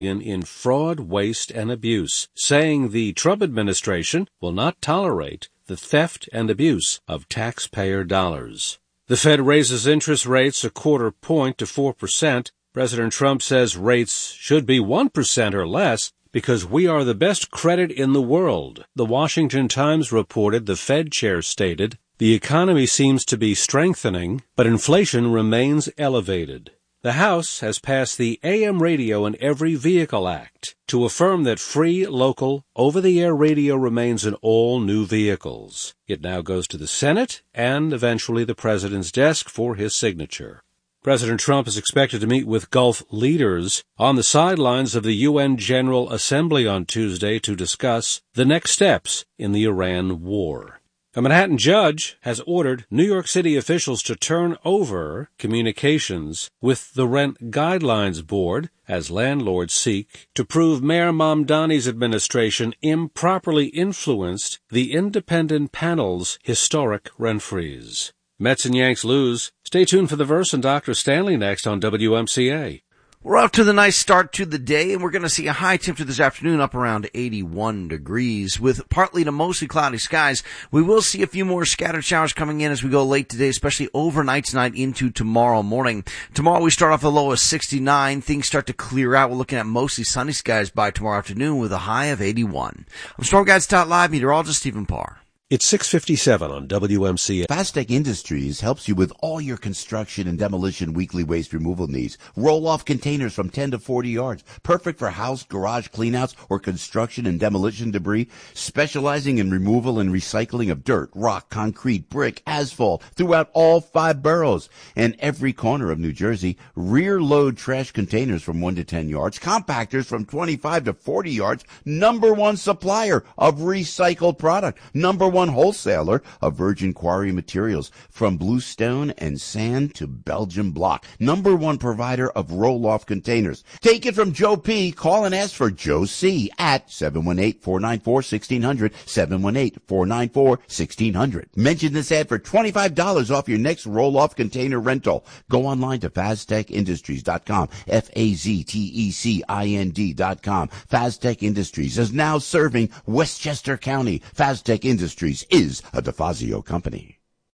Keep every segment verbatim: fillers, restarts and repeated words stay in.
in fraud, waste, and abuse, saying the Trump administration will not tolerate the theft and abuse of taxpayer dollars. The Fed raises interest rates a quarter point to four percent. President Trump says rates should be one percent or less because we are the best credit in the world. The Washington Times reported the Fed chair stated, "The economy seems to be strengthening, but inflation remains elevated." The House has passed the A M Radio in Every Vehicle Act to affirm that free, local, over-the-air radio remains in all new vehicles. It now goes to the Senate and eventually the President's desk for his signature. President Trump is expected to meet with Gulf leaders on the sidelines of the U N General Assembly on Tuesday to discuss the next steps in the Iran war. A Manhattan judge has ordered New York City officials to turn over communications with the Rent Guidelines Board as landlords seek to prove Mayor Mamdani's administration improperly influenced the independent panel's historic rent freeze. Mets and Yanks lose. Stay tuned for the verse and Doctor Stanley next on W M C A. We're off to the nice start to the day, and we're going to see a high temperature this afternoon up around eighty-one degrees with partly to mostly cloudy skies. We will see a few more scattered showers coming in as we go late today, especially overnight tonight into tomorrow morning. Tomorrow we start off the low of sixty-nine. Things start to clear out. We're looking at mostly sunny skies by tomorrow afternoon with a high of eighty-one. I'm Storm Guides dot live meteorologist Stephen Parr. It's six fifty-seven on W M C A. Fastech Industries helps you with all your construction and demolition weekly waste removal needs. Roll-off containers from ten to forty yards. Perfect for house, garage cleanouts, or construction and demolition debris. Specializing in removal and recycling of dirt, rock, concrete, brick, asphalt throughout all five boroughs and every corner of New Jersey. Rear-load trash containers from one to ten yards. Compactors from twenty-five to forty yards. Number one supplier of recycled product. Number one wholesaler of virgin quarry materials from bluestone and sand to Belgian block. Number one provider of roll-off containers. Take it from Joe P. Call and ask for Joe C. at seven one eight, four nine four, one six zero zero, seven one eight, four nine four, one six zero zero. Mention this ad for twenty-five dollars off your next roll-off container rental. Go online to faztech industries dot com, F A Z T E C I N D dot com. Faztech Industries is now serving Westchester County. Faztech Industries is a DeFazio company.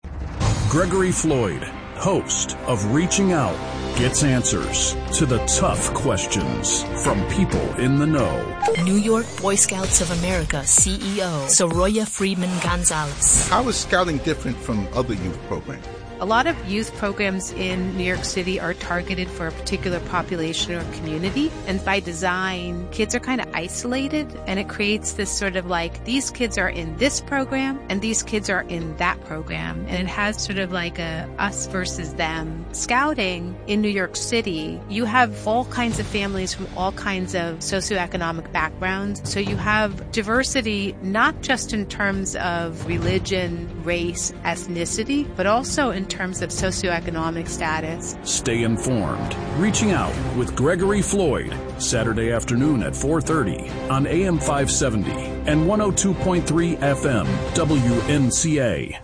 Gregory Floyd, host of Reaching Out, gets answers to the tough questions from people in the know. New York Boy Scouts of America C E O Soroya Freeman Gonzalez. How is scouting different from other youth programs? A lot of youth programs in New York City are targeted for a particular population or community. And by design, kids are kind of isolated, and it creates this sort of like, these kids are in this program and these kids are in that program. And it has sort of like a us versus them. Scouting in New York City, you have all kinds of families from all kinds of socioeconomic backgrounds. So you have diversity, not just in terms of religion, race, ethnicity, but also in terms of socioeconomic status. Stay informed. Reaching Out with Gregory Floyd, Saturday afternoon at four thirty on A M five seventy and one oh two point three F M W M C A.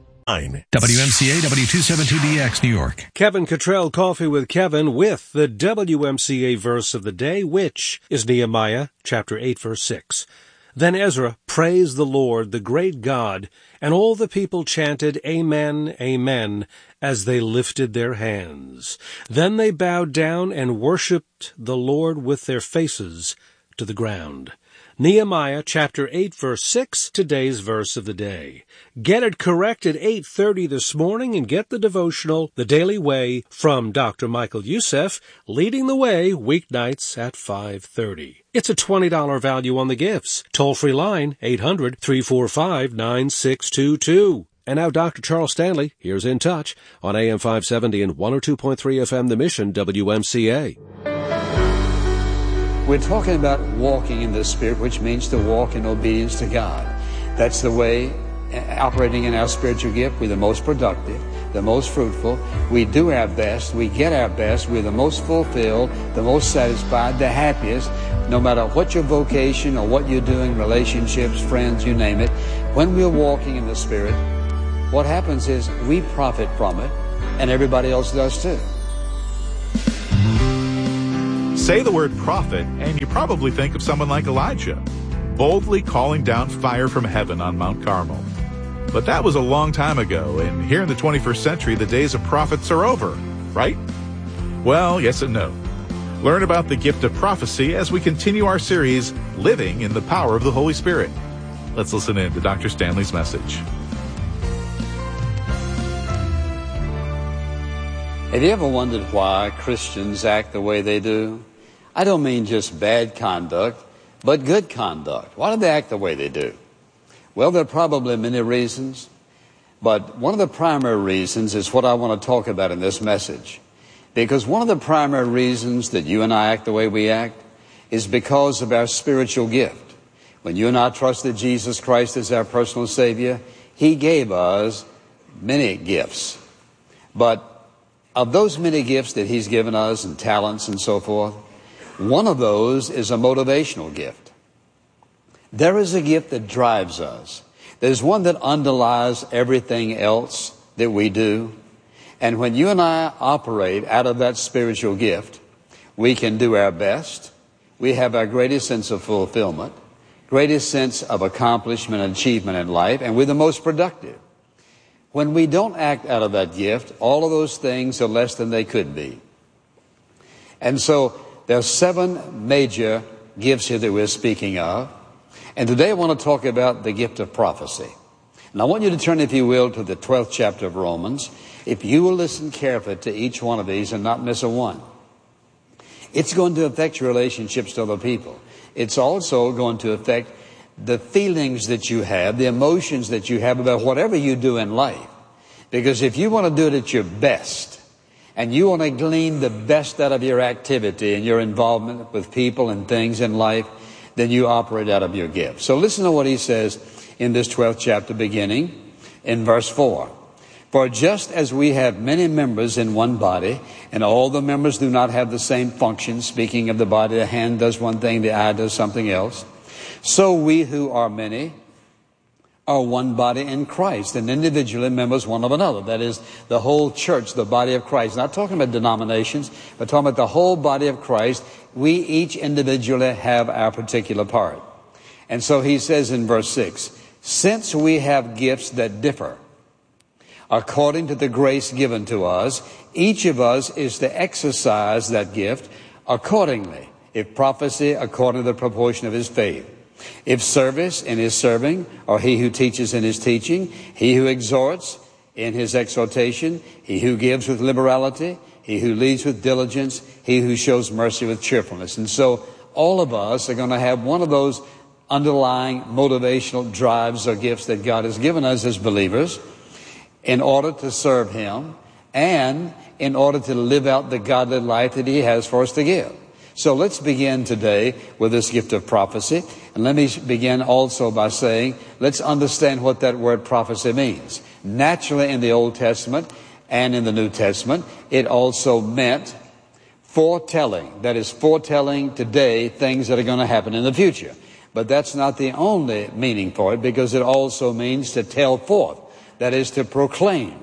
W M C A, W two seventy-two D X, New York. Kevin Cottrell, Coffee with Kevin, with the W M C A verse of the day, which is Nehemiah chapter eight, verse six. Then Ezra praised the Lord, the great God, and all the people chanted, Amen, Amen, as they lifted their hands. Then they bowed down and worshipped the Lord with their faces to the ground. Nehemiah chapter eight, verse six, today's verse of the day. Get it correct at eight thirty this morning and get the devotional, The Daily Way, from Doctor Michael Youssef, leading the way weeknights at five thirty. It's a twenty dollars value on the gifts. Toll-free line, eight hundred, three four five, nine six two two. And now Doctor Charles Stanley, here's In Touch, on A M five seventy and one oh two point three F M The Mission, W M C A. We're talking about walking in the Spirit, which means to walk in obedience to God. That's the way, operating in our spiritual gift, we're the most productive, the most fruitful. We do our best. We get our best. We're the most fulfilled, the most satisfied, the happiest, no matter what your vocation or what you're doing, relationships, friends, you name it. When we're walking in the Spirit, what happens is we profit from it, and everybody else does too. Say the word prophet, and you probably think of someone like Elijah, boldly calling down fire from heaven on Mount Carmel. But that was a long time ago, and here in the twenty-first century, the days of prophets are over, right? Well, yes and no. Learn about the gift of prophecy as we continue our series, Living in the Power of the Holy Spirit. Let's listen in to Doctor Stanley's message. Have you ever wondered why Christians act the way they do? I don't mean just bad conduct, but good conduct. Why do they act the way they do? Well, there are probably many reasons, but one of the primary reasons is what I want to talk about in this message. Because one of the primary reasons that you and I act the way we act is because of our spiritual gift. When you and I trusted Jesus Christ as our personal Savior, He gave us many gifts. But of those many gifts that He's given us and talents and so forth, one of those is a motivational gift. There is a gift that drives us. There's one that underlies everything else that we do. And when you and I operate out of that spiritual gift, we can do our best. We have our greatest sense of fulfillment, greatest sense of accomplishment and achievement in life, and we're the most productive. When we don't act out of that gift, all of those things are less than they could be. And so there are seven major gifts here that we're speaking of. And today I want to talk about the gift of prophecy. And I want you to turn, if you will, to the twelfth chapter of Romans. If you will listen carefully to each one of these and not miss a one, it's going to affect your relationships to other people. It's also going to affect the feelings that you have, the emotions that you have about whatever you do in life. Because if you want to do it at your best, and you want to glean the best out of your activity and your involvement with people and things in life, then you operate out of your gift. So listen to what he says in this twelfth chapter, beginning in verse four. For just as we have many members in one body, and all the members do not have the same function, speaking of the body, the hand does one thing, the eye does something else, so we who are many are one body in Christ, and individually members one of another. That is, the whole church, the body of Christ. Not talking about denominations, but talking about the whole body of Christ. We each individually have our particular part. And so he says in verse six, since we have gifts that differ, according to the grace given to us, each of us is to exercise that gift accordingly. If prophecy, according to the proportion of his faith. If service, in his serving, or he who teaches in his teaching, he who exhorts in his exhortation, he who gives with liberality, he who leads with diligence, he who shows mercy with cheerfulness. And so all of us are going to have one of those underlying motivational drives or gifts that God has given us as believers in order to serve Him and in order to live out the godly life that He has for us to give. So let's begin today with this gift of prophecy. And let me begin also by saying, let's understand what that word prophecy means. Naturally, in the Old Testament and in the New Testament, it also meant foretelling. That is, foretelling today things that are going to happen in the future. But that's not the only meaning for it, because it also means to tell forth. That is, to proclaim.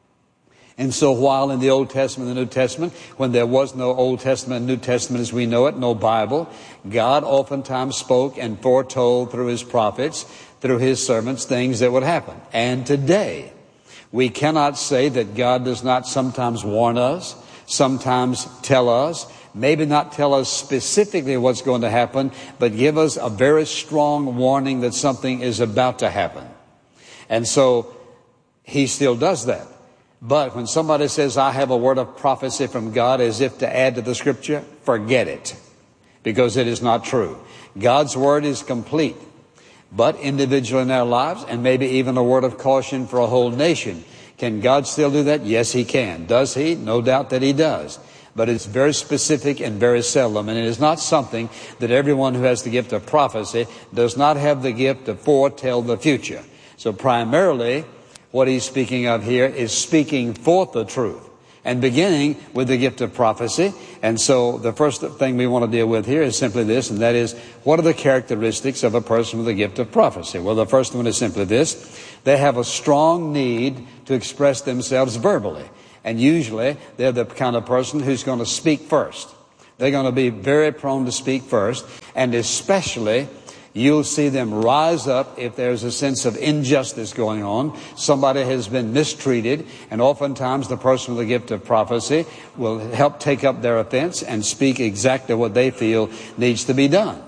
And so while in the Old Testament and the New Testament, when there was no Old Testament and New Testament as we know it, no Bible, God oftentimes spoke and foretold through His prophets, through His servants, things that would happen. And today, we cannot say that God does not sometimes warn us, sometimes tell us, maybe not tell us specifically what's going to happen, but give us a very strong warning that something is about to happen. And so He still does that. But when somebody says, I have a word of prophecy from God as if to add to the scripture, forget it. Because it is not true. God's word is complete. But individual in our lives, and maybe even a word of caution for a whole nation. Can God still do that? Yes, He can. Does He? No doubt that He does. But it's very specific and very seldom. And it is not something that everyone who has the gift of prophecy does not have the gift to foretell the future. So primarily, what he's speaking of here is speaking forth the truth and beginning with the gift of prophecy. And so the first thing we want to deal with here is simply this, and that is, what are the characteristics of a person with the gift of prophecy? Well, the first one is simply this. They have a strong need to express themselves verbally. And usually they're the kind of person who's going to speak first. They're going to be very prone to speak first, and especially you'll see them rise up if there's a sense of injustice going on. Somebody has been mistreated, and oftentimes the person with the gift of prophecy will help take up their offense and speak exactly what they feel needs to be done.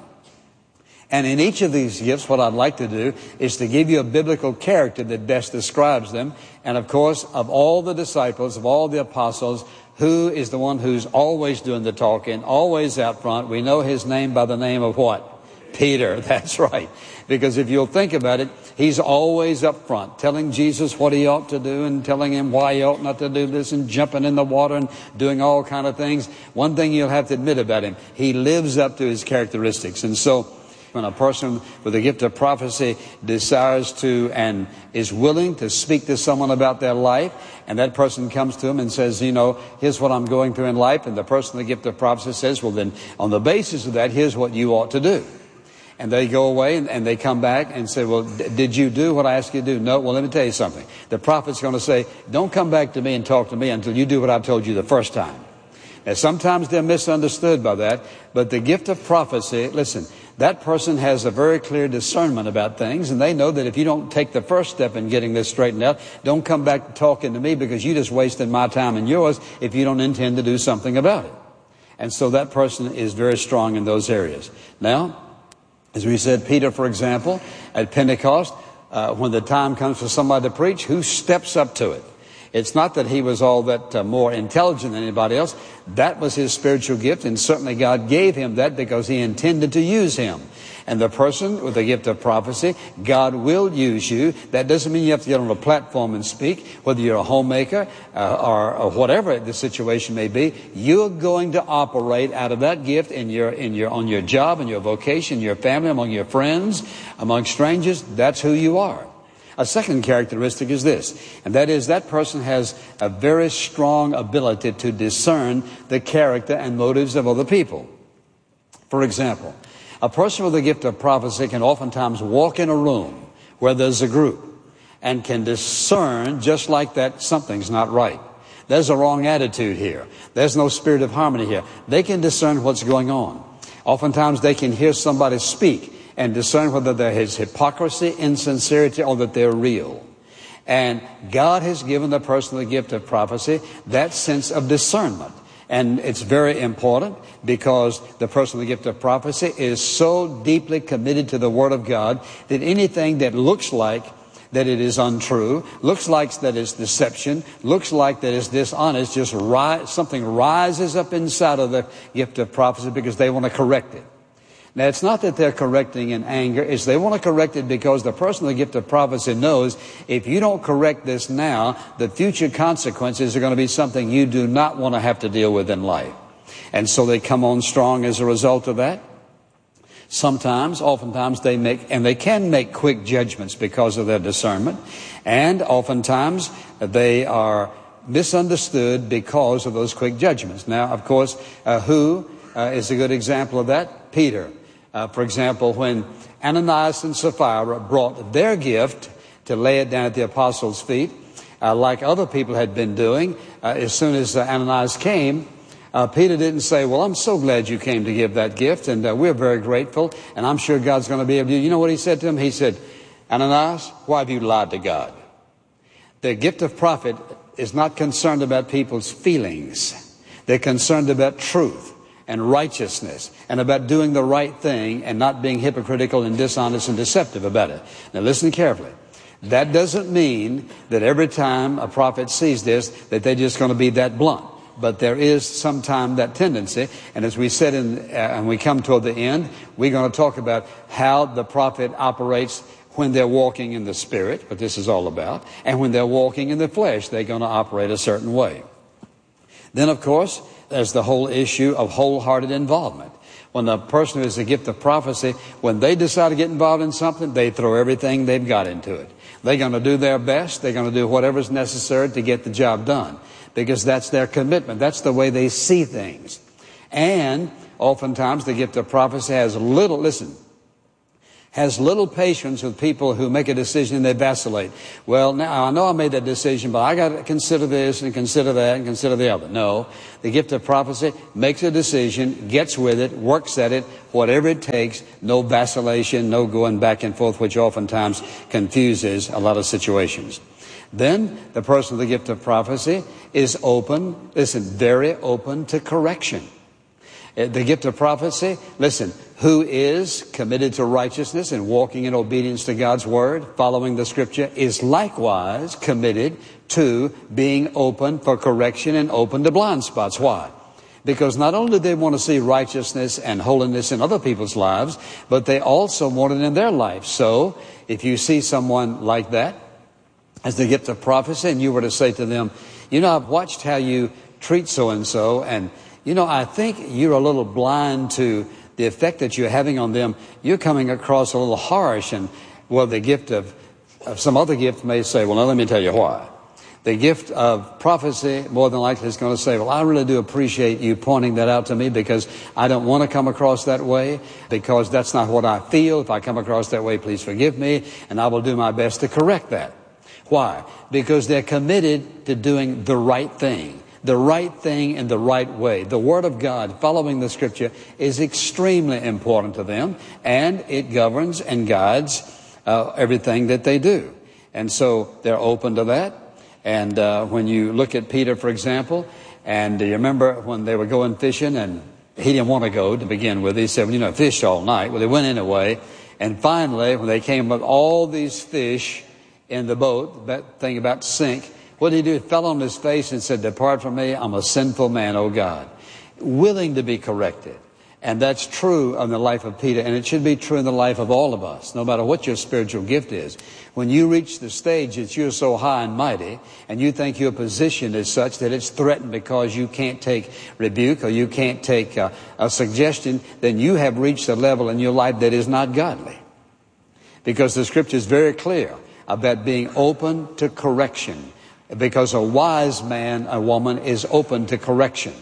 And in each of these gifts, what I'd like to do is to give you a biblical character that best describes them. And of course, of all the disciples, of all the apostles, who is the one who's always doing the talking, always out front? We know his name by the name of what? Peter. That's right. Because if you'll think about it, he's always up front, telling Jesus what he ought to do and telling him why he ought not to do this and jumping in the water and doing all kind of things. One thing you'll have to admit about him, he lives up to his characteristics. And so when a person with the gift of prophecy desires to and is willing to speak to someone about their life, and that person comes to him and says, you know, here's what I'm going through in life, and the person with the gift of prophecy says, well then, on the basis of that, here's what you ought to do. And they go away and, and they come back and say, well, d- did you do what I asked you to do? No. Well, let me tell you something. The prophet's going to say, don't come back to me and talk to me until you do what I told you the first time. Now, sometimes they're misunderstood by that, but the gift of prophecy, listen, that person has a very clear discernment about things, and they know that if you don't take the first step in getting this straightened out, don't come back talking to me because you just wasted my time and yours if you don't intend to do something about it. And so that person is very strong in those areas. Now, as we said, Peter, for example, at Pentecost, uh, when the time comes for somebody to preach, who steps up to it? It's not that he was all that uh, more intelligent than anybody else. That was his spiritual gift, and certainly God gave him that because he intended to use him. And the person with the gift of prophecy, God will use you. That doesn't mean you have to get on a platform and speak. Whether you're a homemaker uh, or, or whatever the situation may be, you're going to operate out of that gift in your, in your, on your job, in your vocation, your family, among your friends, among strangers. That's who you are. A second characteristic is this, and that is that person has a very strong ability to discern the character and motives of other people. For example, a person with the gift of prophecy can oftentimes walk in a room where there's a group and can discern just like that something's not right. There's a wrong attitude here. There's no spirit of harmony here. They can discern what's going on. Oftentimes they can hear somebody speak and discern whether there is hypocrisy, insincerity, or that they're real. And God has given the person the gift of prophecy that sense of discernment. And it's very important because the person with the gift of prophecy is so deeply committed to the Word of God that anything that looks like that it is untrue, looks like that it's deception, looks like that it's dishonest, just ri- something rises up inside of the gift of prophecy because they want to correct it. Now, it's not that they're correcting in anger. It's they want to correct it because the person with the gift of prophecy knows if you don't correct this now, the future consequences are going to be something you do not want to have to deal with in life. And so they come on strong as a result of that. Sometimes, oftentimes, they make, and they can make quick judgments because of their discernment. And oftentimes, they are misunderstood because of those quick judgments. Now, of course, uh, who uh, is a good example of that? Peter. Uh, for example, when Ananias and Sapphira brought their gift to lay it down at the apostles' feet, uh, like other people had been doing, uh, as soon as uh, Ananias came, uh, Peter didn't say, well, I'm so glad you came to give that gift, and uh, we're very grateful, and I'm sure God's going to be able to. You know what he said to him? He said, Ananias, why have you lied to God? The gift of prophet is not concerned about people's feelings. They're concerned about truth and righteousness and about doing the right thing and not being hypocritical and dishonest and deceptive about it. Now listen carefully. That doesn't mean that every time a prophet sees this that they're just going to be that blunt. But there is sometimes that tendency. And as we said in, uh, and we come toward the end, we're going to talk about how the prophet operates when they're walking in the Spirit, what this is all about, and when they're walking in the flesh, they're going to operate a certain way. Then, of course, there's the whole issue of wholehearted involvement. When the person who has the gift of prophecy, when they decide to get involved in something, they throw everything they've got into it. They're going to do their best. They're going to do whatever's necessary to get the job done because that's their commitment. That's the way they see things. And oftentimes the gift of prophecy has little, listen, has little patience with people who make a decision and they vacillate. Well, now I know I made that decision, but I got to consider this and consider that and consider the other. No, the gift of prophecy makes a decision, gets with it, works at it, whatever it takes, no vacillation, no going back and forth, which oftentimes confuses a lot of situations. Then the person with the gift of prophecy is open, listen, very open to correction. The gift of prophecy, listen, who is committed to righteousness and walking in obedience to God's word, following the scripture, is likewise committed to being open for correction and open to blind spots. Why? Because not only do they want to see righteousness and holiness in other people's lives, but they also want it in their life. So if you see someone like that as the gift of prophecy and you were to say to them, you know, I've watched how you treat so-and-so, and you know, I think you're a little blind to the effect that you're having on them. You're coming across a little harsh. And, well, the gift of, of some other gift may say, well, now let me tell you why. The gift of prophecy more than likely is going to say, well, I really do appreciate you pointing that out to me because I don't want to come across that way, because that's not what I feel. If I come across that way, please forgive me, and I will do my best to correct that. Why? Because they're committed to doing the right thing. The right thing in the right way. The Word of God, following the Scripture, is extremely important to them, and it governs and guides uh, everything that they do. And so they're open to that. And uh, when you look at Peter, for example, and you remember when they were going fishing, and he didn't want to go to begin with. He said, well, you know, fish all night. Well, they went anyway. And finally, when they came with all these fish in the boat, that thing about to sink, what did he do? He fell on his face and said, depart from me, I'm a sinful man, O God. Willing to be corrected. And that's true in the life of Peter, and it should be true in the life of all of us, no matter what your spiritual gift is. When you reach the stage that you're so high and mighty, and you think your position is such that it's threatened because you can't take rebuke or you can't take a, a suggestion, then you have reached a level in your life that is not godly. Because the Scripture is very clear about being open to correction. Because a wise man, a woman, is open to correction.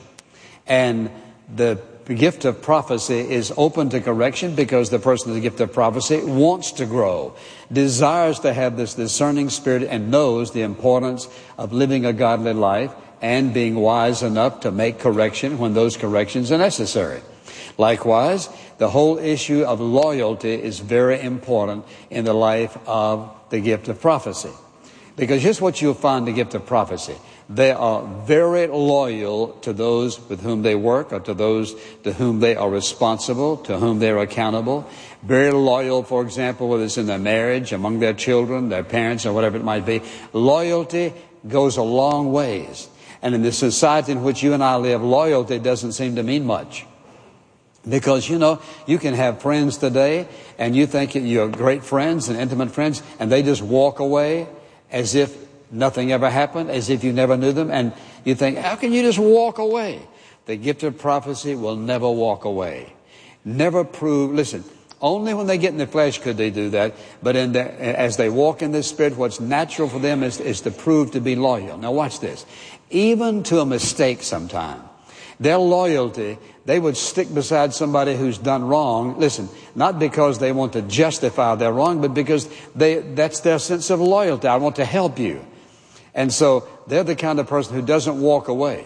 And the gift of prophecy is open to correction because the person with the gift of prophecy wants to grow, desires to have this discerning spirit, and knows the importance of living a godly life and being wise enough to make correction when those corrections are necessary. Likewise, the whole issue of loyalty is very important in the life of the gift of prophecy. Because here's what you'll find in the gift of prophecy. They are very loyal to those with whom they work, or to those to whom they are responsible, to whom they're accountable. Very loyal, for example, whether it's in their marriage, among their children, their parents, or whatever it might be. Loyalty goes a long ways. And in the society in which you and I live, loyalty doesn't seem to mean much. Because, you know, you can have friends today, and you think you're great friends and intimate friends, and they just walk away as if nothing ever happened, as if you never knew them. And you think, how can you just walk away? The gift of prophecy will never walk away. Never prove, listen, only when they get in the flesh could they do that. But in the, as they walk in the Spirit, what's natural for them is, is to prove to be loyal. Now watch this. Even to a mistake sometime, their loyalty, they would stick beside somebody who's done wrong. Listen, not because they want to justify their wrong, but because they, that's their sense of loyalty. I want to help you. And so they're the kind of person who doesn't walk away.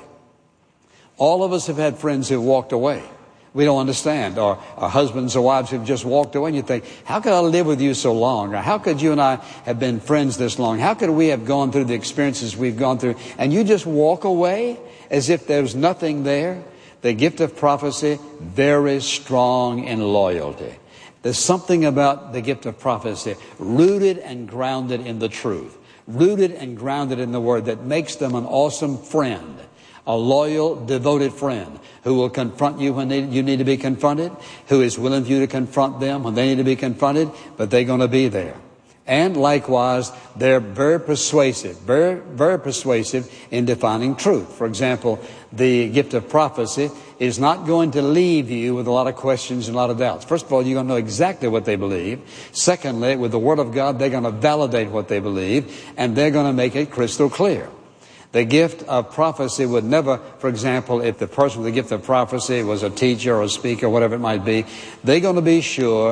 All of us have had friends who walked away. We don't understand. Or, or husbands or wives who've just walked away, and you think, how could I live with you so long? Or how could you and I have been friends this long? How could we have gone through the experiences we've gone through? And you just walk away as if there's nothing there. The gift of prophecy, very strong in loyalty. There's something about the gift of prophecy, rooted and grounded in the truth, rooted and grounded in the Word, that makes them an awesome friend, a loyal, devoted friend who will confront you when they, you need to be confronted, who is willing for you to confront them when they need to be confronted, but they're going to be there. And likewise, they're very persuasive, very, very persuasive in defining truth. For example, the gift of prophecy is not going to leave you with a lot of questions and a lot of doubts. First of all, you're going to know exactly what they believe. Secondly, with the Word of God, they're going to validate what they believe, and they're going to make it crystal clear. The gift of prophecy would never, for example, if the person with the gift of prophecy was a teacher or a speaker, whatever it might be, they're going to be sure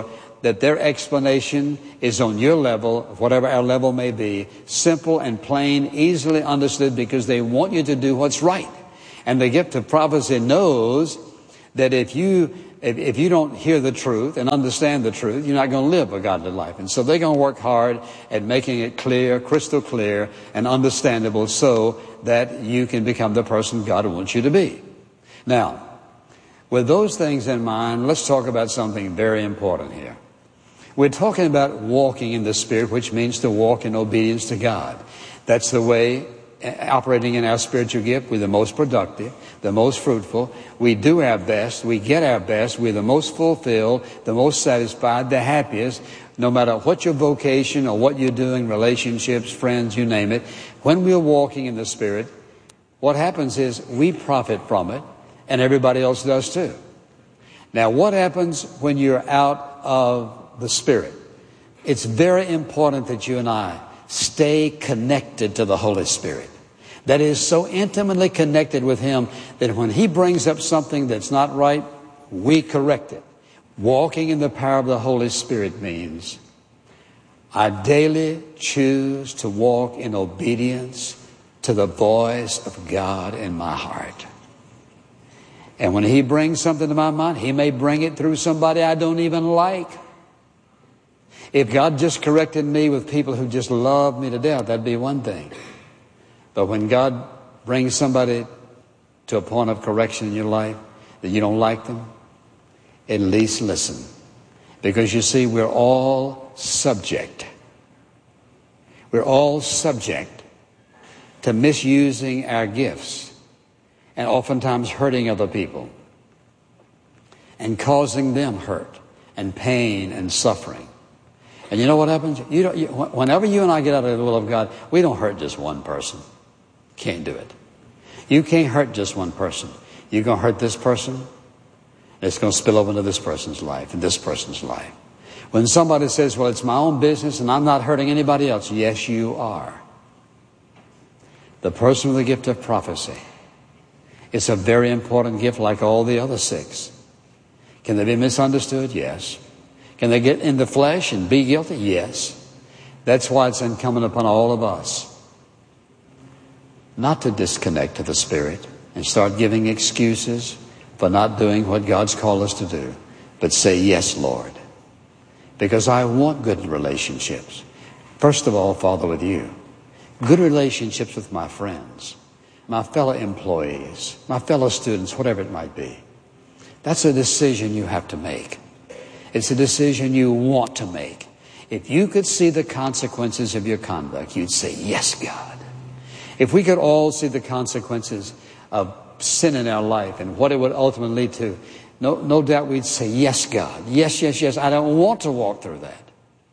that their explanation is on your level, whatever our level may be, simple and plain, easily understood, because they want you to do what's right. And the gift of prophecy knows that if you if, if you don't hear the truth and understand the truth, you're not going to live a godly life. And so they're going to work hard at making it clear, crystal clear, and understandable so that you can become the person God wants you to be. Now, with those things in mind, let's talk about something very important here. We're talking about walking in the Spirit, which means to walk in obedience to God. That's the way, operating in our spiritual gift, we're the most productive, the most fruitful. We do our best. We get our best. We're the most fulfilled, the most satisfied, the happiest, no matter what your vocation or what you're doing, relationships, friends, you name it. When we're walking in the Spirit, what happens is we profit from it, and everybody else does too. Now, what happens when you're out of the Spirit? It's very important that you and I stay connected to the Holy Spirit. That is, so intimately connected with Him that when He brings up something that's not right, we correct it. Walking in the power of the Holy Spirit means I daily choose to walk in obedience to the voice of God in my heart. And when He brings something to my mind, He may bring it through somebody I don't even like. If God just corrected me with people who just love me to death, that'd be one thing. But when God brings somebody to a point of correction in your life that you don't like them, at least listen. Because you see, we're all subject. We're all subject to misusing our gifts and oftentimes hurting other people and causing them hurt and pain and suffering. And you know what happens? You don't, you, whenever you and I get out of the will of God, we don't hurt just one person. Can't do it. You can't hurt just one person. You're going to hurt this person, it's going to spill over into this person's life and this person's life. When somebody says, well, it's my own business and I'm not hurting anybody else, yes, you are. The person with the gift of prophecy, it's a very important gift like all the other six. Can they be misunderstood? Yes. Can they get in the flesh and be guilty? Yes. That's why it's incumbent upon all of us not to disconnect to the Spirit and start giving excuses for not doing what God's called us to do, but say, yes, Lord, because I want good relationships. First of all, Father, with you. Good relationships with my friends, my fellow employees, my fellow students, whatever it might be. That's a decision you have to make. It's a decision you want to make. If you could see the consequences of your conduct, you'd say, yes, God. If we could all see the consequences of sin in our life and what it would ultimately lead to, no, no doubt we'd say, yes, God. Yes, yes, yes. I don't want to walk through that.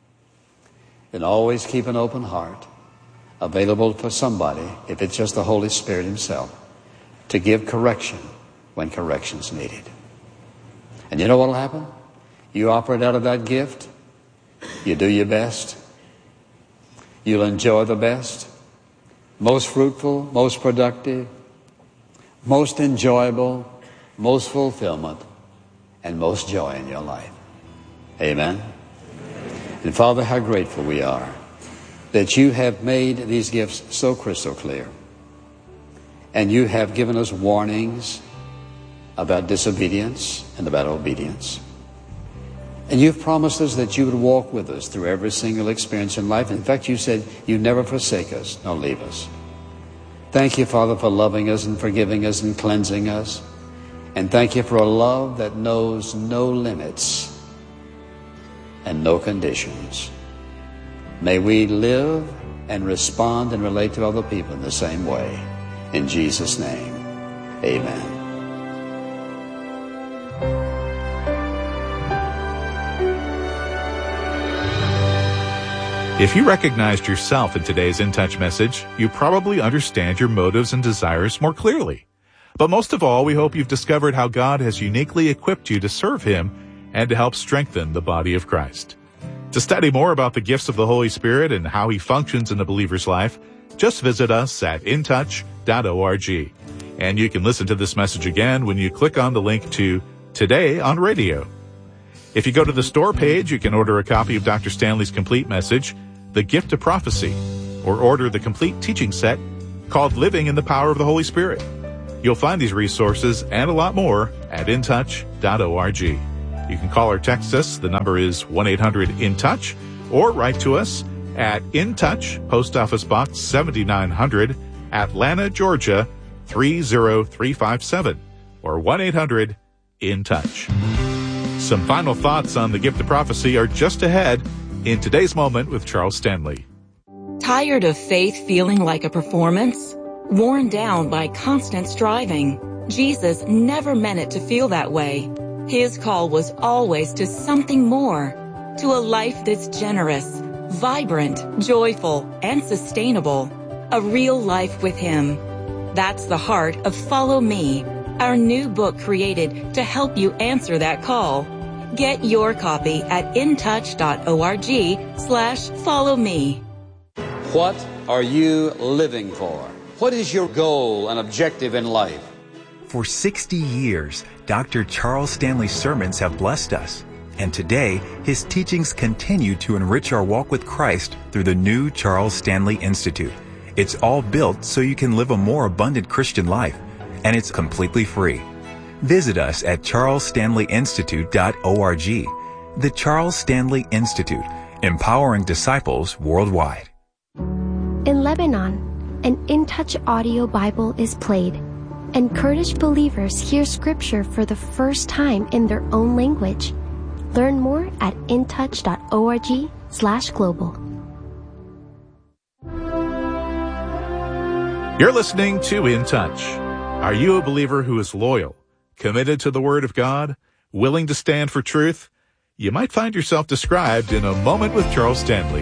And always keep an open heart available for somebody, if it's just the Holy Spirit Himself, to give correction when correction's needed. And you know what will happen? You operate out of that gift. You do your best. You'll enjoy the best. Most fruitful, most productive, most enjoyable, most fulfillment, and most joy in your life. Amen. And Father, how grateful we are that you have made these gifts so crystal clear. And you have given us warnings about disobedience and about obedience. And you've promised us that you would walk with us through every single experience in life. In fact, you said you never forsake us nor leave us. Thank you, Father, for loving us and forgiving us and cleansing us. And thank you for a love that knows no limits and no conditions. May we live and respond and relate to other people in the same way. In Jesus' name, amen. If you recognized yourself in today's In Touch message, you probably understand your motives and desires more clearly. But most of all, we hope you've discovered how God has uniquely equipped you to serve Him and to help strengthen the body of Christ. To study more about the gifts of the Holy Spirit and how He functions in a believer's life, just visit us at in touch dot org. And you can listen to this message again when you click on the link to Today on Radio. If you go to the store page, you can order a copy of Doctor Stanley's complete message, The Gift of Prophecy, or order the complete teaching set called Living in the Power of the Holy Spirit. You'll find these resources and a lot more at in touch dot org. You can call or text us. The number is one eight hundred in touch, or write to us at In Touch, Post Office Box seventy-nine hundred, Atlanta, Georgia three zero three five seven, or one eight hundred in touch. Some final thoughts on the gift of prophecy are just ahead in Today's Moment with Charles Stanley. Tired of faith feeling like a performance? Worn down by constant striving? Jesus never meant it to feel that way. His call was always to something more, to a life that's generous, vibrant, joyful, and sustainable. A real life with Him. That's the heart of Follow Me, our new book created to help you answer that call. Get your copy at in touch dot org slash follow me. What are you living for? What is your goal and objective in life? For sixty years, Doctor Charles Stanley's sermons have blessed us. And today, his teachings continue to enrich our walk with Christ through the new Charles Stanley Institute. It's all built so you can live a more abundant Christian life, and it's completely free. Visit us at charles stanley institute dot org. The Charles Stanley Institute, empowering disciples worldwide. In Lebanon, an In Touch audio Bible is played, and Kurdish believers hear Scripture for the first time in their own language. Learn more at in touch dot org slash global. You're listening to In Touch. Are you a believer who is loyal, committed to the Word of God, willing to stand for truth? You might find yourself described in A Moment with Charles Stanley.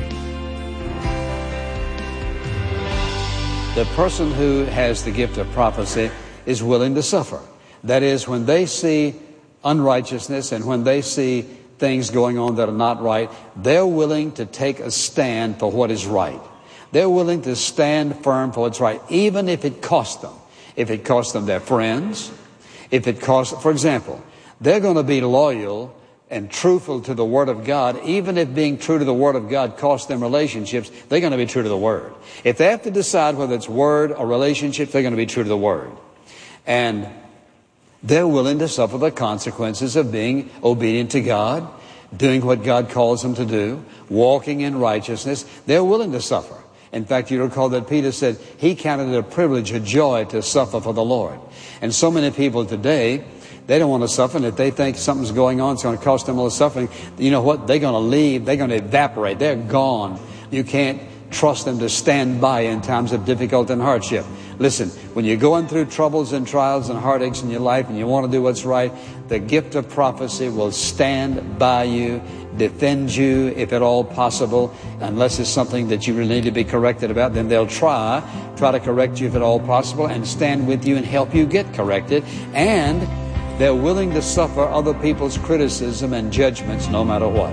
The person who has the gift of prophecy is willing to suffer. That is, when they see unrighteousness and when they see things going on that are not right, they're willing to take a stand for what is right. They're willing to stand firm for what's right, even if it costs them. If it costs them their friends, if it costs, for example, they're going to be loyal and truthful to the Word of God, even if being true to the Word of God costs them relationships, they're going to be true to the Word. If they have to decide whether it's Word or relationship, they're going to be true to the Word. And they're willing to suffer the consequences of being obedient to God, doing what God calls them to do, walking in righteousness. They're willing to suffer. In fact, you recall that Peter said he counted it a privilege, a joy to suffer for the Lord. And so many people today, they don't want to suffer, and if they think something's going on, it's going to cost them all the suffering, you know what? They're going to leave. They're going to evaporate. They're gone. You can't trust them to stand by in times of difficulty and hardship. Listen, when you're going through troubles and trials and heartaches in your life and you want to do what's right, the gift of prophecy will stand by you, defend you if at all possible. Unless it's something that you really need to be corrected about, then they'll try, try to correct you if at all possible and stand with you and help you get corrected. And they're willing to suffer other people's criticism and judgments no matter what.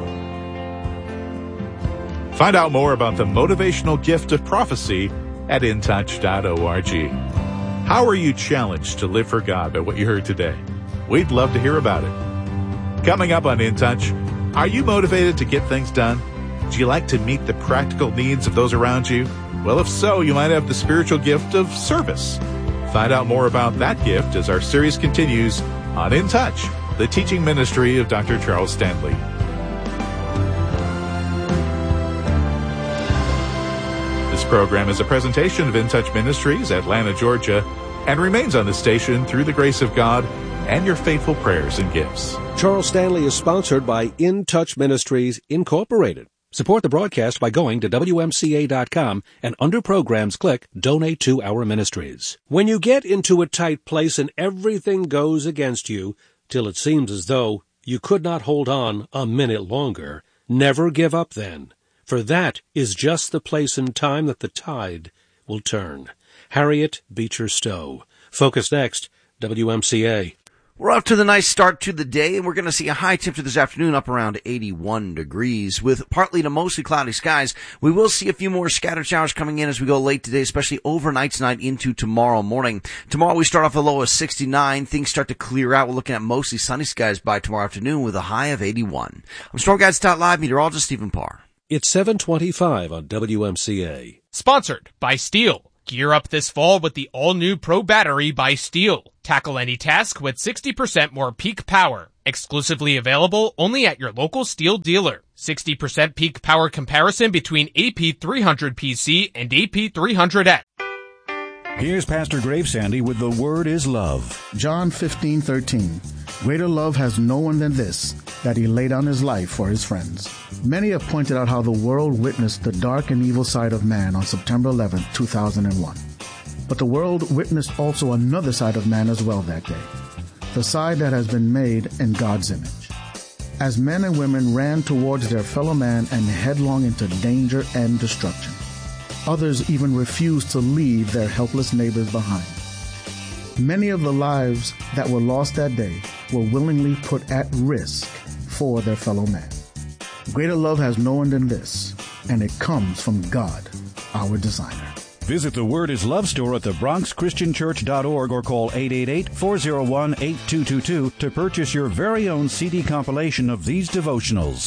Find out more about the motivational gift of prophecy at in touch dot org. How are you challenged to live for God by what you heard today? We'd love to hear about it. Coming up on In Touch, are you motivated to get things done? Do you like to meet the practical needs of those around you? Well, if so, you might have the spiritual gift of service. Find out more about that gift as our series continues on In Touch, the teaching ministry of Doctor Charles Stanley. This program is a presentation of In Touch Ministries, Atlanta, Georgia, and remains on the station through the grace of God and your faithful prayers and gifts. Charles Stanley is sponsored by In Touch Ministries, Incorporated. Support the broadcast by going to W M C A dot com and under programs click Donate to Our Ministries. When you get into a tight place and everything goes against you till it seems as though you could not hold on a minute longer, never give up then. For that is just the place and time that the tide will turn. Harriet Beecher Stowe. Focus next, W M C A. We're off to the nice start to the day, and we're going to see a high temperature this afternoon up around eighty-one degrees with partly to mostly cloudy skies. We will see a few more scattered showers coming in as we go late today, especially overnight tonight into tomorrow morning. Tomorrow we start off a low of sixty-nine. Things start to clear out. We're looking at mostly sunny skies by tomorrow afternoon with a high of eighty-one. I'm Storm Guides Live meteorologist Stephen Parr. It's seven twenty-five on W M C A. Sponsored by Steel. Gear up this fall with the all-new Pro Battery by Steel. Tackle any task with sixty percent more peak power. Exclusively available only at your local Steel dealer. sixty percent peak power comparison between A P three hundred P C and A P three hundred X. Here's Pastor Gravesandy with The Word is Love. John fifteen thirteen. Greater love has no one than this, that he laid down his life for his friends. Many have pointed out how the world witnessed the dark and evil side of man on September eleventh, two thousand one. But the world witnessed also another side of man as well that day, the side that has been made in God's image. As men and women ran towards their fellow man and headlong into danger and destruction, others even refused to leave their helpless neighbors behind. Many of the lives that were lost that day were willingly put at risk for their fellow man. Greater love has no one than this, and it comes from God, our designer. Visit the Word is Love store at the bronx christian church dot org or call eight eight eight, four oh one, eight two two two to purchase your very own C D compilation of these devotionals.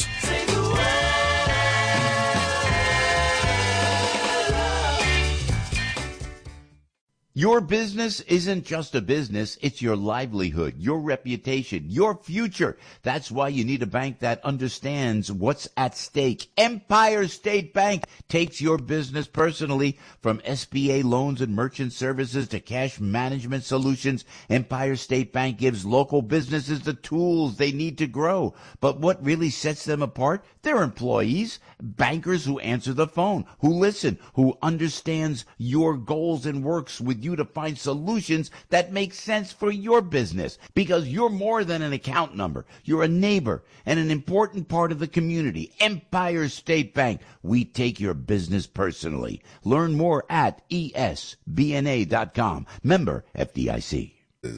Your business isn't just a business, it's your livelihood, your reputation, your future. That's why you need a bank that understands what's at stake. Empire State Bank takes your business personally. From S B A loans and merchant services to cash management solutions, Empire State Bank gives local businesses the tools they need to grow. But what really sets them apart? Their employees, bankers who answer the phone, who listen, who understands your goals and works with you to find solutions that make sense for your business, because you're more than an account number. You're a neighbor and an important part of the community. Empire State Bank, we take your business personally. Learn more at E S B N A dot com. Member F D I C.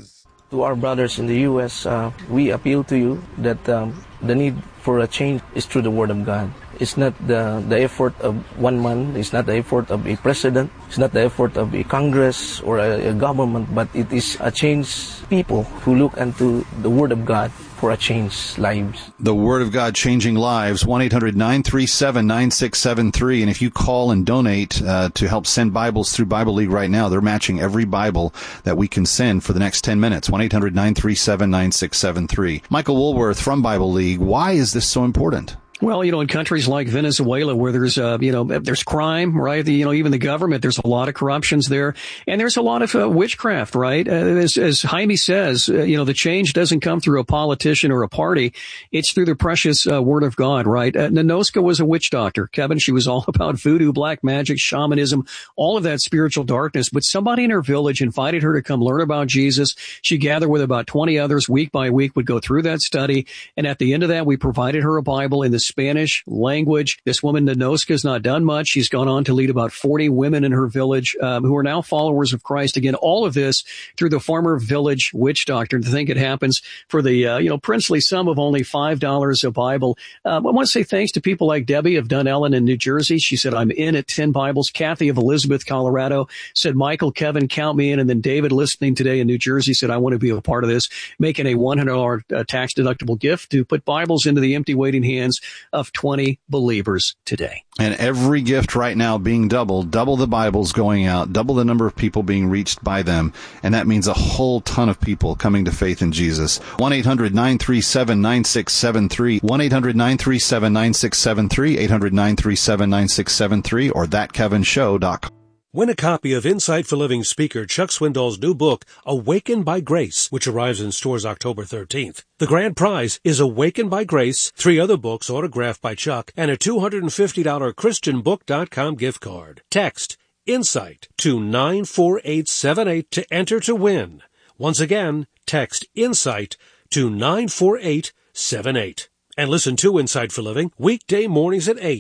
To our brothers in the U S, uh, we appeal to you that um, the need for a change is through the Word of God. It's not the, the effort of one man. It's not the effort of a president. It's not the effort of a Congress or a, a government, but it is a changed people who look into the Word of God for a changed lives. The Word of God changing lives, one eight hundred nine three seven nine six seven three. And if you call and donate uh, to help send Bibles through Bible League right now, they're matching every Bible that we can send for the next ten minutes, one eight hundred nine three seven nine six seven three. Michael Woolworth from Bible League, why is this so important? Well, you know, in countries like Venezuela, where there's, uh, you know, there's crime, right? The, you know, even the government, there's a lot of corruptions there. And there's a lot of uh, witchcraft, right? Uh, as, as Jaime says, uh, you know, the change doesn't come through a politician or a party. It's through the precious uh, Word of God, right? Uh, Nanoska was a witch doctor. Kevin, she was all about voodoo, black magic, shamanism, all of that spiritual darkness. But somebody in her village invited her to come learn about Jesus. She gathered with about twenty others week by week, would go through that study. And at the end of that, we provided her a Bible in the Spanish language. This woman, Nanoska, has not done much. She's gone on to lead about forty women in her village um, who are now followers of Christ. Again, all of this through the former village witch doctor. To think it happens for the, uh, you know, princely sum of only five dollars a Bible. Um, I want to say thanks to people like Debbie of Dunellen in New Jersey. She said, I'm in at ten Bibles. Kathy of Elizabeth, Colorado said, Michael, Kevin, count me in. And then David, listening today in New Jersey, said, I want to be a part of this, making a one hundred dollars uh, tax deductible gift to put Bibles into the empty waiting hands of twenty believers today. And every gift right now being doubled, double the Bibles going out, double the number of people being reached by them. And that means a whole ton of people coming to faith in Jesus. one eight hundred nine three seven nine six seven three, one eight hundred nine three seven nine six seven three, eight hundred nine three seven nine six seven three, or that kevin show dot com. Win a copy of Insight for Living speaker Chuck Swindoll's new book, Awakened by Grace, which arrives in stores October thirteenth. The grand prize is Awakened by Grace, three other books autographed by Chuck, and a two hundred fifty dollars christian book dot com gift card. Text Insight to nine four eight seven eight to enter to win. Once again, text Insight to nine four eight seven eight. And listen to Insight for Living weekday mornings at eight.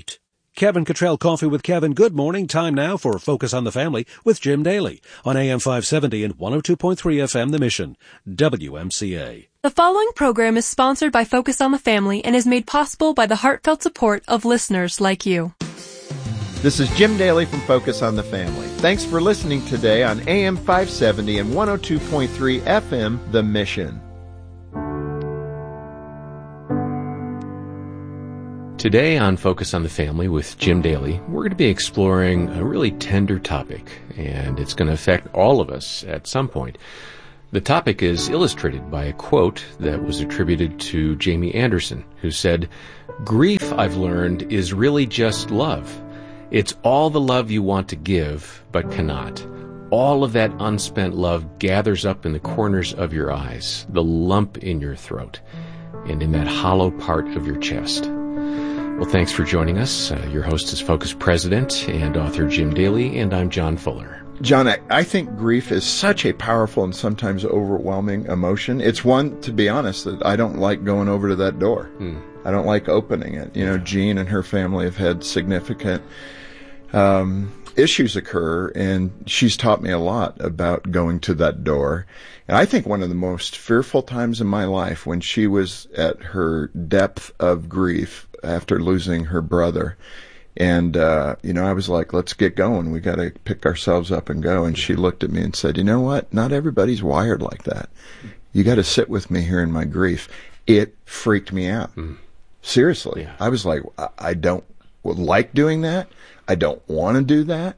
Kevin Cottrell Coffee with Kevin. Good morning. Time now for Focus on the Family with Jim Daly on A M five seventy and one oh two point three F M The Mission, W M C A. The following program is sponsored by Focus on the Family and is made possible by the heartfelt support of listeners like you. This is Jim Daly from Focus on the Family. Thanks for listening today on A M five seventy and one oh two point three F M The Mission. Today on Focus on the Family with Jim Daly, we're going to be exploring a really tender topic, and it's going to affect all of us at some point. The topic is illustrated by a quote that was attributed to Jamie Anderson, who said, "Grief, I've learned, is really just love. It's all the love you want to give, but cannot. All of that unspent love gathers up in the corners of your eyes, the lump in your throat, and in that hollow part of your chest." Well, thanks for joining us. Uh, your host is Focus President and author Jim Daly, and I'm John Fuller. John, I, I think grief is such a powerful and sometimes overwhelming emotion. It's one, to be honest, that I don't like going over to that door. Mm. I don't like opening it. You know, Jean and her family have had significant um, issues occur, and she's taught me a lot about going to that door. And I think one of the most fearful times in my life, when she was at her depth of grief after losing her brother. And, uh, you know, I was like, let's get going. We got to pick ourselves up and go. And she looked at me and said, you know what? Not everybody's wired like that. You got to sit with me here in my grief. It freaked me out. Mm. Seriously. Yeah. I was like, I don't like doing that. I don't want to do that.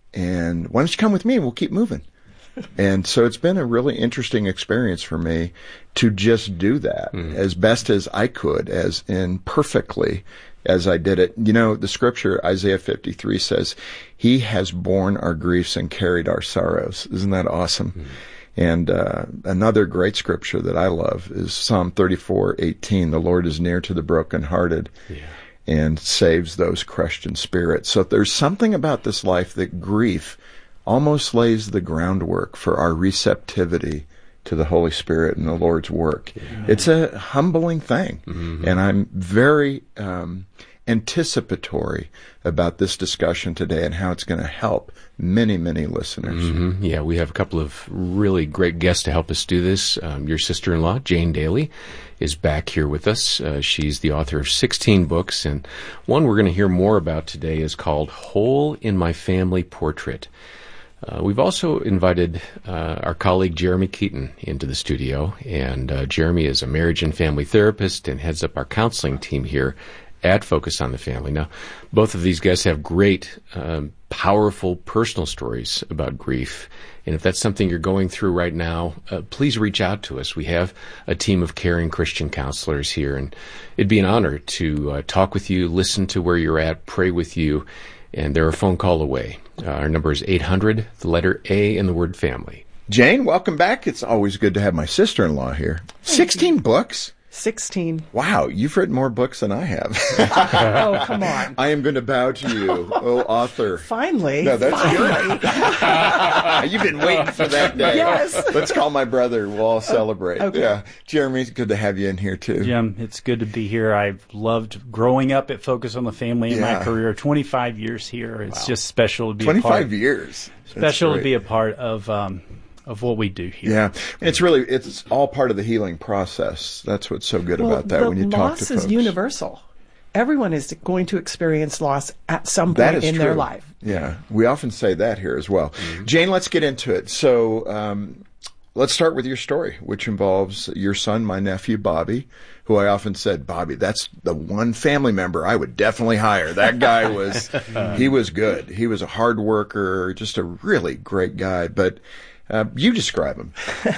And why don't you come with me and we'll keep moving? And so it's been a really interesting experience for me to just do that mm. as best as I could, as imperfectly as I did it. You know, the scripture, Isaiah fifty-three says, he has borne our griefs and carried our sorrows. Isn't that awesome? Mm. And uh, another great scripture that I love is Psalm thirty-four eighteen. The Lord is near to the brokenhearted. Yeah. And saves those crushed in spirit. So there's something about this life that grief almost lays the groundwork for our receptivity to the Holy Spirit and the Lord's work. Amen. It's a humbling thing. Mm-hmm. And I'm very um, anticipatory about this discussion today and how it's going to help many, many listeners. Mm-hmm. Yeah, we have a couple of really great guests to help us do this. Um, your sister-in-law, Jane Daly, is back here with us. Uh, she's the author of sixteen books, and one we're going to hear more about today is called Hole in My Family Portrait. Uh, we've also invited uh, our colleague Jeremy Keaton into the studio, and uh, Jeremy is a marriage and family therapist and heads up our counseling team here at Focus on the Family. Now, both of these guys have great, um, powerful personal stories about grief, and if that's something you're going through right now, uh, please reach out to us. We have a team of caring Christian counselors here, and it'd be an honor to uh, talk with you, listen to where you're at, pray with you, and they're a phone call away. Uh, our number is eight hundred, the letter A, and the word family. Jane, welcome back. It's always good to have my sister-in-law here. sixteen books? sixteen. Wow, you've written more books than I have. Oh, come on. I am going to bow to you, oh author. Finally. No, that's finally. Good. You've been waiting for that day. Yes. Let's call my brother. We'll all celebrate. Okay. Yeah. Jeremy, it's good to have you in here, too. Jim, it's good to be here. I've loved growing up at Focus on the Family in Yeah. my career. twenty-five years here. It's Wow. just special to be a twenty-five part. years. That's Special to great. be a part of um, of what we do here. Yeah. It's really, it's all part of the healing process. That's what's so good well, about that the when you talk to loss folks. is universal. Everyone is going to experience loss at some That point is in true. their life. Yeah, we often say that here as well. Mm-hmm. Jane, let's get into it. So um, let's start with your story, which involves your son, my nephew, Bobby, who I often said, Bobby, that's the one family member I would definitely hire. That guy was, he was good. He was a hard worker, just a really great guy. But uh, you describe him.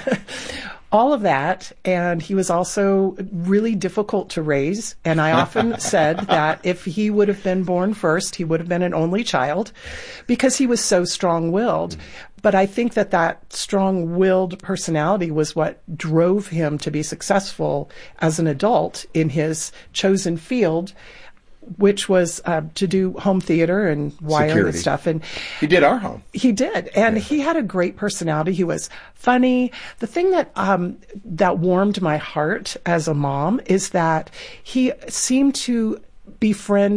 All of that, and he was also really difficult to raise. And I often said that if he would have been born first, he would have been an only child because he was so strong-willed. But I think that that strong-willed personality was what drove him to be successful as an adult in his chosen field, which was uh, to do home theater and wiring Security. and stuff. And he did our home. He did, and yeah. he had a great personality. He was funny. The thing that um, that warmed my heart as a mom is that he seemed to befriend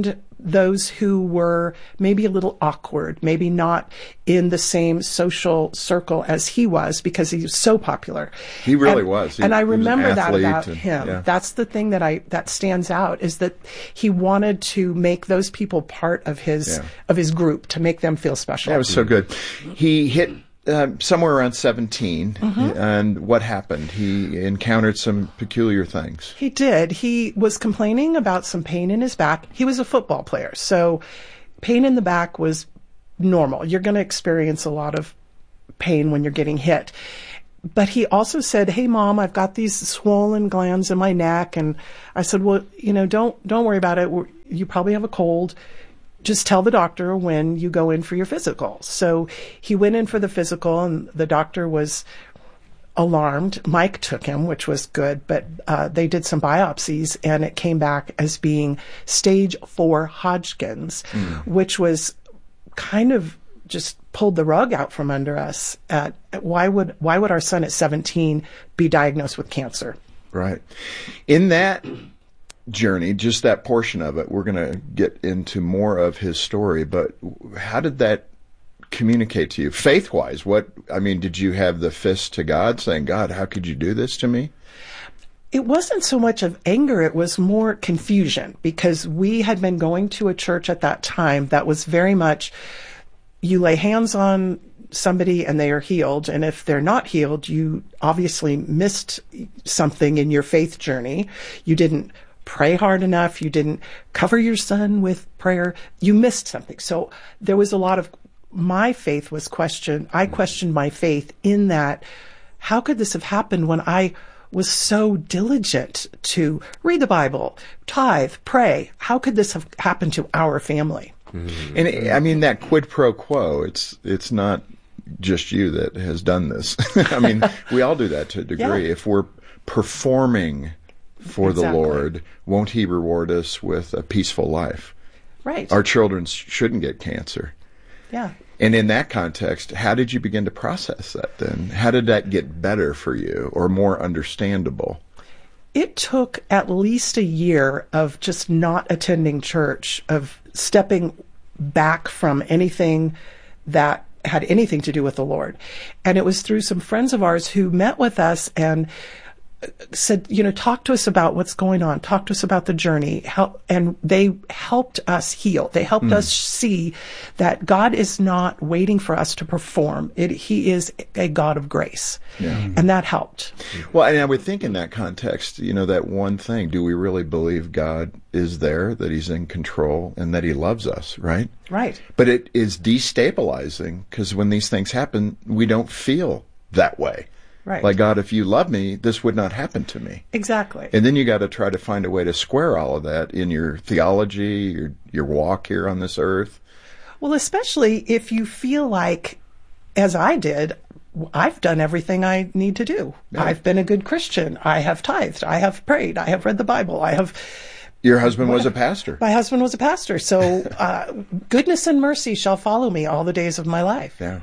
those who were maybe a little awkward, maybe not in the same social circle as he was because he was so popular. He really and, was. He, and I he was an remember that about and, him. Yeah. That's the thing that I that stands out is that he wanted to make those people part of his Yeah. of his group, to make them feel special. That was so good. He hit uh, somewhere around seventeen, Mhm. and what happened? He encountered some peculiar things. He did. He was complaining about some pain in his back. He was a football player, so pain in the back was normal. You're going to experience a lot of pain when you're getting hit. But he also said, "Hey, Mom, I've got these swollen glands in my neck." And I said, "Well, you know, don't don't worry about it. We're, you probably have a cold. Just tell the doctor when you go in for your physical." So he went in for the physical, and the doctor was alarmed. Mike took him, which was good, but uh, they did some biopsies, and it came back as being stage four Hodgkin's, Mm. which was kind of just pulled the rug out from under us. At, why would why would our son at seventeen be diagnosed with cancer? Right. In that journey, just that portion of it, we're going to get into more of his story, but how did that communicate to you faith-wise? What, I mean, did you have the fist to God saying, "God, how could you do this to me?" It wasn't so much of anger, it was more confusion, because we had been going to a church at that time that was very much, you lay hands on somebody and they are healed, and if they're not healed, you obviously missed something in your faith journey. You didn't pray hard enough, you didn't cover your son with prayer, you missed something. So there was a lot of, my faith was questioned. I questioned my faith in that, how could this have happened when I was so diligent to read the Bible, tithe, pray? How could this have happened to our family? Mm-hmm. And I mean, that quid pro quo, it's it's not just you that has done this. I mean, we all do that to a degree. Yeah. If we're performing for Exactly. the Lord, won't He reward us with a peaceful life? Right. Our children shouldn't get cancer. Yeah. And in that context, how did you begin to process that then? How did that get better for you or more understandable? It took at least a year of just not attending church, of stepping back from anything that had anything to do with the Lord. And it was through some friends of ours who met with us and said, you know, talk to us about what's going on. Talk to us about the journey. Help, and they helped us heal. They helped Mm. us see that God is not waiting for us to perform. It, he is a God of grace. Yeah. And that helped. Well, and I would think in that context, you know, that one thing, do we really believe God is there, that He's in control, and that He loves us, right? Right. But it is destabilizing because when these things happen, we don't feel that way. Right. Like, God, if you love me, this would not happen to me. Exactly. And then you got to try to find a way to square all of that in your theology, your your walk here on this earth. Well, especially if you feel like, as I did, I've done everything I need to do. Yeah. I've been a good Christian. I have tithed. I have prayed. I have read the Bible. I have. Your husband was a pastor. My husband was a pastor. So uh, goodness and mercy shall follow me all the days of my life. Yeah.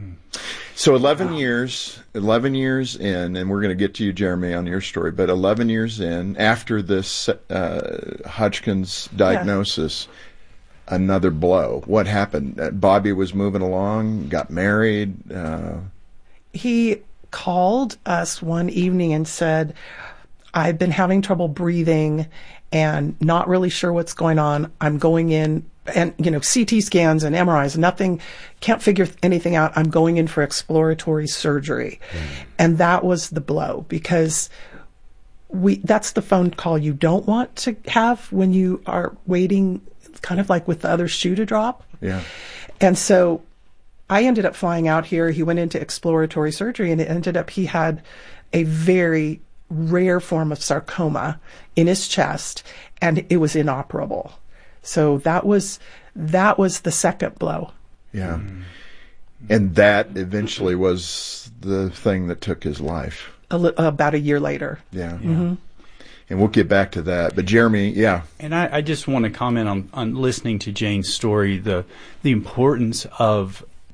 So eleven years, eleven years in, and we're going to get to you, Jeremy, on your story, but eleven years in, after this uh, Hodgkin's diagnosis, yeah. another blow. What happened? Uh, Bobby was moving along, got married. Uh... He called us one evening and said, I've been having trouble breathing and not really sure what's going on. I'm going in. And, you know, C T scans and M R Is, nothing, can't figure anything out. I'm going in for exploratory surgery. Mm. And that was the blow, because we, that's the phone call you don't want to have when you are waiting, kind of like with the other shoe to drop. Yeah. And so I ended up flying out here. He went into exploratory surgery, and it ended up he had a very rare form of sarcoma in his chest, and it was inoperable. So that was that was the second blow. Yeah. Mm. And that eventually was the thing that took his life. A li- about a year later. Yeah. Mm-hmm. And we'll get back to that. But Jeremy, yeah. And I, I just want to comment on, on listening to Jane's story, the the importance of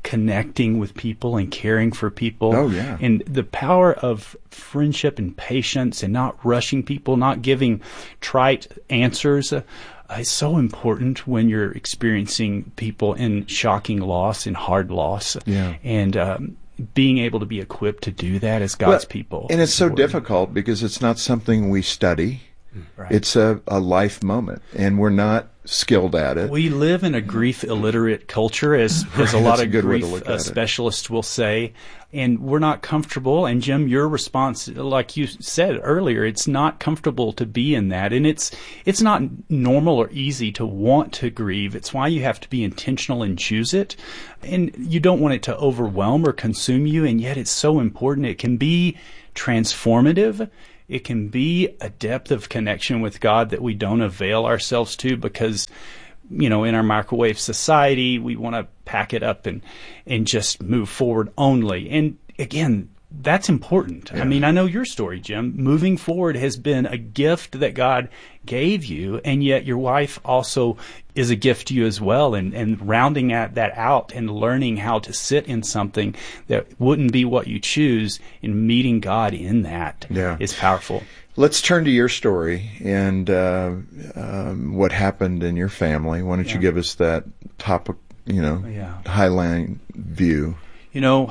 connecting with people and caring for people. Oh, yeah. And the power of friendship and patience and not rushing people, not giving trite answers. Uh, is so important when you're experiencing people in shocking loss and hard loss. Yeah. And um, being able to be equipped to do that as God's well, people. And it's so difficult because it's not something we study. Right. It's a, a life moment, and we're not skilled at it. We live in a grief illiterate culture, as, as a lot That's a of good way to grief look uh, at it. specialists will say, and we're not comfortable. And Jim, your response, like you said earlier, it's not comfortable to be in that, and it's it's not normal or easy to want to grieve. It's why you have to be intentional and choose it, and you don't want it to overwhelm or consume you, and yet it's so important. It can be transformative. It can be a depth of connection with God that we don't avail ourselves to because, you know, in our microwave society, we want to pack it up and, and just move forward only. And again, that's important. Yeah. I mean, I know your story, Jim. Moving forward has been a gift that God gave you, and yet your wife also is a gift to you as well. And, and rounding that, that out and learning how to sit in something that wouldn't be what you choose and meeting God in that yeah. is powerful. Let's turn to your story and uh, um, what happened in your family. Why don't yeah. you give us that top, you know, yeah. highline view? You know,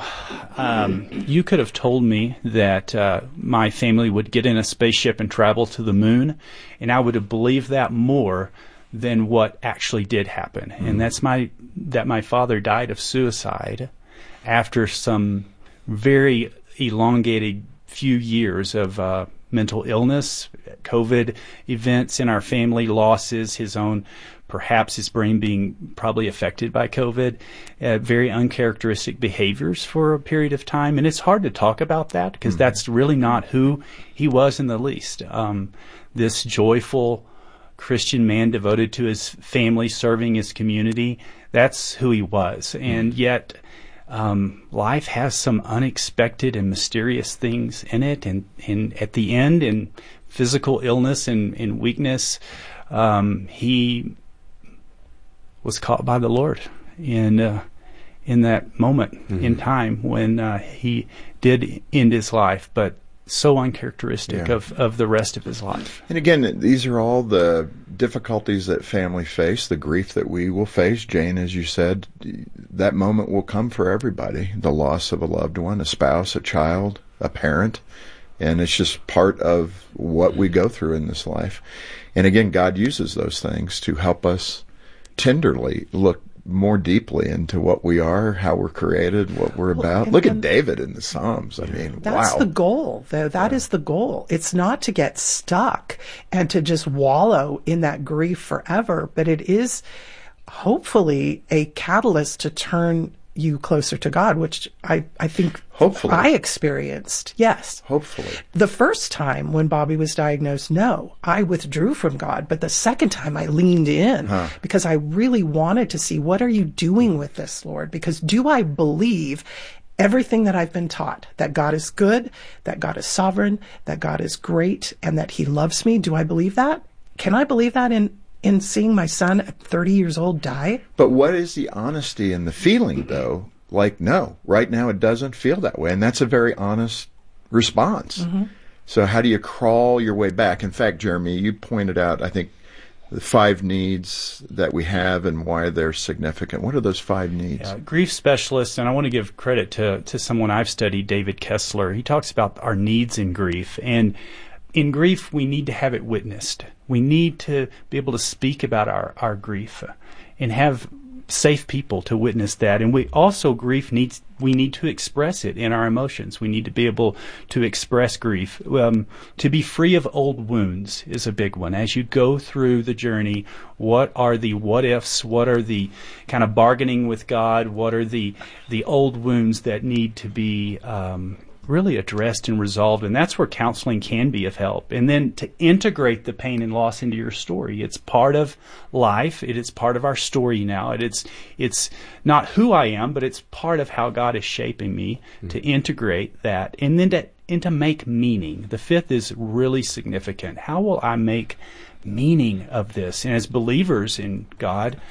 um, you could have told me that uh, my family would get in a spaceship and travel to the moon, and I would have believed that more than what actually did happen. Mm. And that's my that my father died of suicide after some very elongated few years of uh, mental illness, COVID events in our family, losses, his own, perhaps his brain being probably affected by COVID, uh, very uncharacteristic behaviors for a period of time. And it's hard to talk about that because mm-hmm. that's really not who he was in the least. Um, this joyful Christian man devoted to his family, serving his community, that's who he was. Mm-hmm. And yet um, life has some unexpected and mysterious things in it. And, and at the end, in physical illness and, and weakness, um, he was caught by the Lord in uh, in that moment mm-hmm. in time when uh, he did end his life, but so uncharacteristic yeah. of, of the rest of his life. And again, these are all the difficulties that family face, the grief that we will face. Jane, as you said, that moment will come for everybody, the loss of a loved one, a spouse, a child, a parent, and it's just part of what we go through in this life. And again, God uses those things to help us tenderly look more deeply into what we are, how we're created, what we're about. Well, Look and, at David in the Psalms. I mean, that's wow. the goal, though. That yeah. is the goal. It's not to get stuck and to just wallow in that grief forever, but it is hopefully a catalyst to turn you closer to God, which I, I think hopefully I experienced. Yes. Hopefully. The first time when Bobby was diagnosed, no, I withdrew from God. But the second time I leaned in huh. because I really wanted to see, what are you doing with this, Lord? Because do I believe everything that I've been taught, that God is good, that God is sovereign, that God is great, and that he loves me? Do I believe that? Can I believe that in in seeing my son at thirty years old die? But what is the honesty and the feeling, though? Like, no, right now it doesn't feel that way. And that's a very honest response. Mm-hmm. So how do you crawl your way back? In fact, Jeremy, you pointed out, I think, the five needs that we have and why they're significant. What are those five needs? Yeah, grief specialists, and I want to give credit to, to someone I've studied, David Kessler. He talks about our needs in grief. And in grief, we need to have it witnessed. We need to be able to speak about our, our grief and have safe people to witness that. And we also, grief needs, we need to express it in our emotions. We need to be able to express grief. Um, to be free of old wounds is a big one. As you go through the journey, what are the what ifs? What are the kind of bargaining with God? What are the, the old wounds that need to be um, really addressed and resolved? And that's where counseling can be of help. And then to integrate the pain and loss into your story. It's part of life. It is part of our story now. It, it's it's not who I am, but it's part of how God is shaping me mm-hmm. to integrate that. And then to, and to make meaning. The fifth is really significant. How will I make meaning of this? And as believers in God,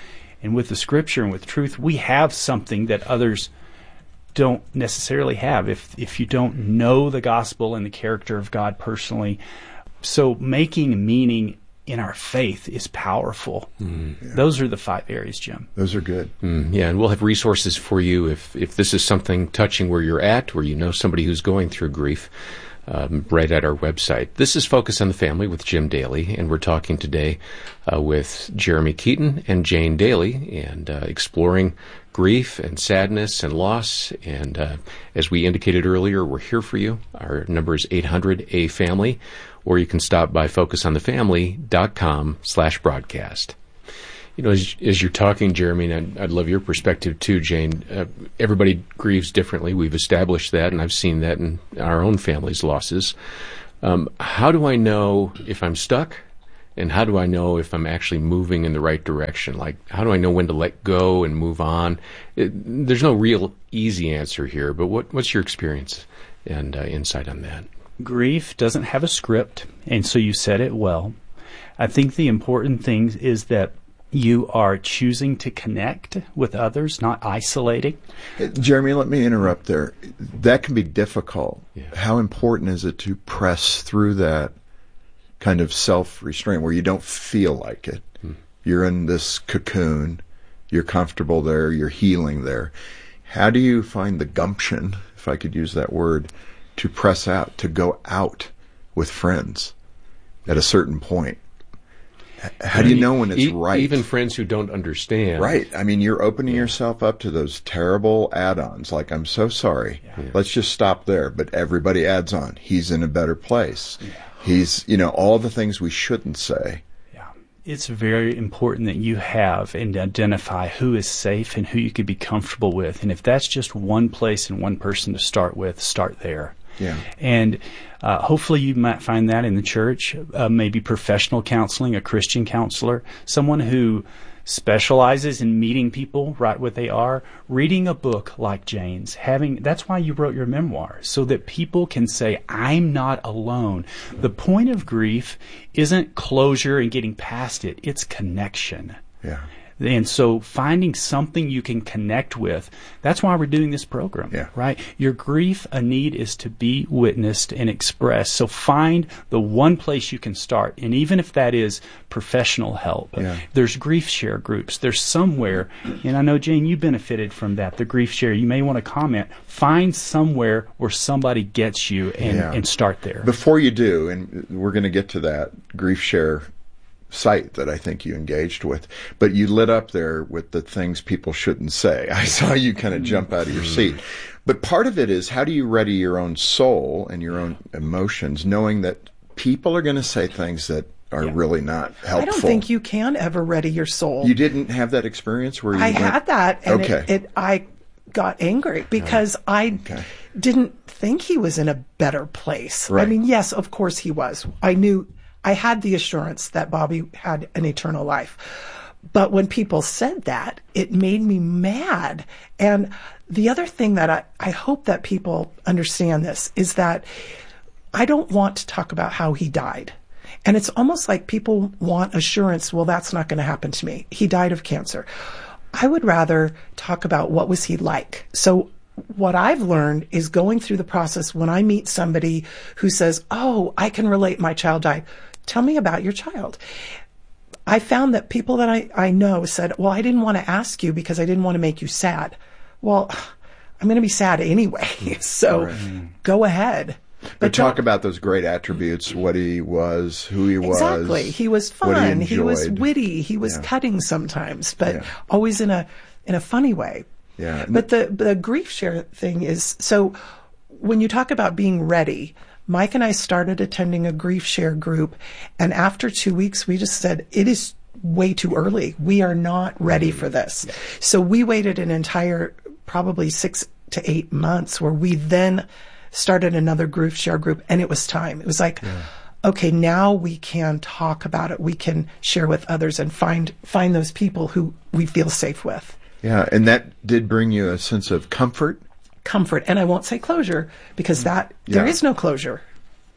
And with the Scripture and with truth, we have something that others don't necessarily have if if you don't know the gospel and the character of God personally. So making meaning in our faith is powerful. Mm, yeah. Those are the five areas, Jim. Those are good. Mm, yeah, and we'll have resources for you if, if this is something touching where you're at, or you know somebody who's going through grief, um, right at our website. This is Focus on the Family with Jim Daly, and we're talking today uh, with Jeremy Keaton and Jane Daly, and uh, exploring grief and sadness and loss. And uh, as we indicated earlier, we're here for you. Our number is eight hundred A family, or you can stop by focus on the family dot com slash broadcast. You know, as, as you're talking, Jeremy, and I'd, I'd love your perspective too, Jane. Uh, everybody grieves differently. We've established that, and I've seen that in our own family's losses. Um, how do I know if I'm stuck? And how do I know if I'm actually moving in the right direction? Like, how do I know when to let go and move on? It, there's no real easy answer here, but what, what's your experience and uh, insight on that? Grief doesn't have a script, and so you said it well. I think the important thing is that you are choosing to connect with others, not isolating. Jeremy, let me interrupt there. That can be difficult. Yeah. How important is it to press through that kind of self-restraint where you don't feel like it? Hmm. You're in this cocoon. You're comfortable there. You're healing there. How do you find the gumption, if I could use that word, to press out, to go out with friends at a certain point? How do you know when it's e- right? Even friends who don't understand. Right. I mean, you're opening yeah. yourself up to those terrible add-ons. Like, I'm so sorry. Yeah. Let's just stop there. But everybody adds on. He's in a better place. Yeah. He's, you know, all the things we shouldn't say. Yeah. It's very important that you have and identify who is safe and who you could be comfortable with. And if that's just one place and one person to start with, start there. Yeah. And uh, hopefully you might find that in the church, uh, maybe professional counseling, a Christian counselor, someone who specializes in meeting people right where they are, reading a book like Jane's, having, that's why you wrote your memoir, so that people can say, I'm not alone. The point of grief isn't closure and getting past it, it's connection. Yeah. And so finding something you can connect with, that's why we're doing this program, yeah. right? Your grief, a need is to be witnessed and expressed. So find the one place you can start. And even if that is professional help, yeah. there's grief share groups. There's somewhere, and I know, Jane, you benefited from that, the grief share. You may want to comment. Find somewhere where somebody gets you and, yeah. and start there. Before you do, and we're going to get to that grief share site that I think you engaged with, but you lit up there with the things people shouldn't say. I saw you kind of jump out of your seat. But part of it is, how do you ready your own soul and your own emotions, knowing that people are going to say things that are yeah. really not helpful? I don't think you can ever ready your soul. You didn't have that experience where you I went, had that, and okay. it, it, I got angry because oh. I okay. didn't think he was in a better place. Right. I mean, yes, of course he was. I knew, I had the assurance that Bobby had an eternal life. But when people said that, it made me mad. And the other thing that I, I hope that people understand this is that I don't want to talk about how he died. And it's almost like people want assurance, well, that's not going to happen to me. He died of cancer. I would rather talk about what was he like. So what I've learned is going through the process when I meet somebody who says, oh, I can relate, my child died. Tell me about your child. I found that people that I, I know said, well, I didn't want to ask you because I didn't want to make you sad. Well, I'm going to be sad anyway, so right. go ahead. But, but talk about those great attributes, what he was, who he was. Exactly. He was fun. He, he was witty. He was yeah. cutting sometimes, but yeah. always in a in a funny way. Yeah. But the the grief share thing is, so when you talk about being ready, Mike and I started attending a grief share group, and after two weeks, we just said, it is way too early. We are not ready for this. Yeah. So we waited an entire, probably six to eight months where we then started another grief share group, and it was time. It was like, yeah. okay, now we can talk about it. We can share with others and find find those people who we feel safe with. Yeah, and that did bring you a sense of comfort? Comfort, and I won't say closure, because that yeah. there is no closure.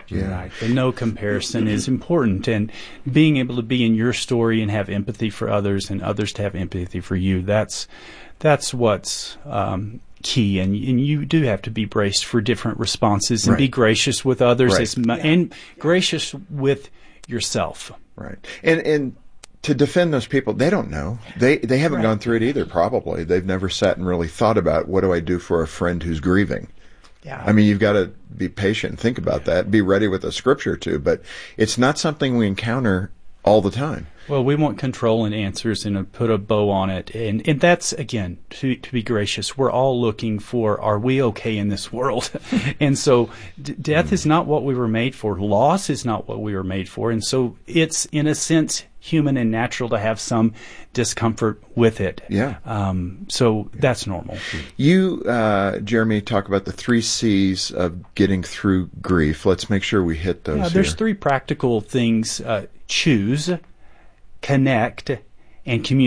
Yeah. Right. The no comparison is important, and being able to be in your story and have empathy for others, and others to have empathy for you. That's that's what's um, key, and and you do have to be braced for different responses and Right. be gracious with others Right. as mu- and gracious with yourself. Right. And and to defend those people, they don't know. They they haven't Right. gone through it either, probably. They've never sat and really thought about, what do I do for a friend who's grieving? Yeah. I mean, you've got to be patient and think about that. Be ready with a scripture too, but it's not something we encounter all the time. Well, we want control and answers and to put a bow on it. And, and that's, again, to, to be gracious, we're all looking for, are we okay in this world? And so d- death is not what we were made for. Loss is not what we were made for. And so it's, in a sense, human and natural to have some discomfort with it. Yeah. Um, so that's normal. You, uh, Jeremy, talk about the three C's of getting through grief. Let's make sure we hit those Yeah, there's here. three practical things. Uh, choose, connect, and communicate.